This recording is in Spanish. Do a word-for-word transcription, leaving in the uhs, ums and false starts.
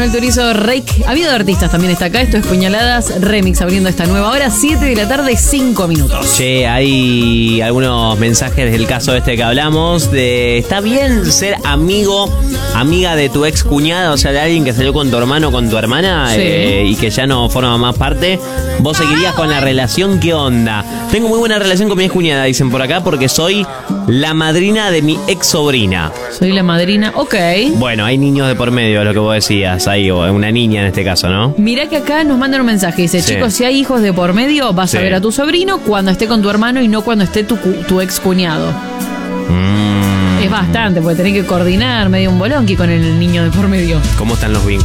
Manuel Turizo, Reik. Ha habido de artistas también está acá. Esto es Puñaladas Remix abriendo esta nueva hora. siete de la tarde, cinco minutos. Che, hay algunos mensajes del caso este que hablamos. De ¿está bien ser amigo, amiga de tu ex cuñada? O sea, de alguien que salió con tu hermano o con tu hermana, sí. eh, y que ya no forma más parte. ¿Vos seguirías con la relación? ¿Qué onda? Tengo muy buena relación con mi ex cuñada, dicen por acá, porque soy la madrina de mi ex sobrina. Soy la madrina, ok. Bueno, hay niños de por medio, es lo que vos decías. Hay una niña en este caso, ¿no? Mirá que acá nos mandan un mensaje. Dice, Sí. chicos, si hay hijos de por medio, vas Sí. a ver a tu sobrino cuando esté con tu hermano y no cuando esté tu, cu- tu ex cuñado. Mm. Es bastante, porque tenés que coordinar medio un bolonqui con el niño de por medio. ¿Cómo están los vínculos?